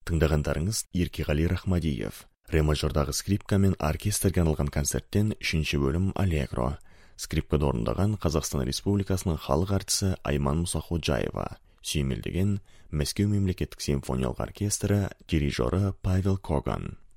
Тыңдағандарыңыз Еркеғали Рахмадиев. Ре мажордағы скрипка мен оркестрге арналған концерттен 3-ші бөлім Аллегро. Скрипкада орындаған Қазақстан Республикасының халық артисі Айман Мұсақожаева. Сүйемелдеген Мәскеу мемлекеттік симфониялық оркестрі дирижері Павел Коган.